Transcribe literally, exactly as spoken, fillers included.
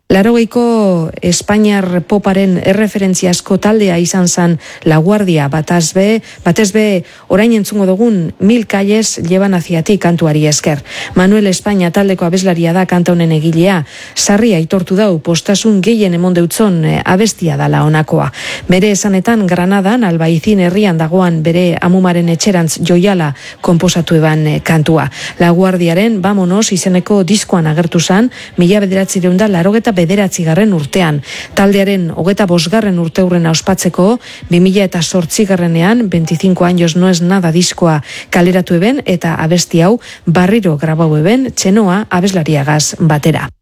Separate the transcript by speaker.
Speaker 1: Laurogeiko Espainiar poparen erreferentziazko taldea izan zen La Guardia, batez be, batez be orain entzungo dugun Mil calles llevan hacia ti kantuari esker. Manuel Espainia taldeko abeslaria da kanta honen egilea, sarri aitortu dau postasun gehien emon deutzon abestia dala honakoa. Bere esanetan Granadan, Albaizin herrian dagoan bere amumaren etxerantz joiala konposatu eban kantua. La Guardiaren Vamonos izeneko diskoan agertu zen, mila bederatziehun eta laurogeta bederatzigarren urtean. Taldearen hogeta bosgarren urteurrena ospatzeko, bi mila eta zortzigarrenean, veinticinco años no es nada diskoa kaleratu eben eta abesti hau barriro grabau eben txenoa abeslariagaz batera.